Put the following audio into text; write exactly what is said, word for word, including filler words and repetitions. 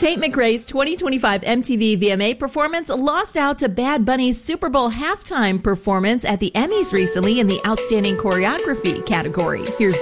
Tate McRae's twenty twenty-five M T V V M A performance lost out to Bad Bunny's Super Bowl halftime performance at the Emmys recently in the Outstanding Choreography category. Here's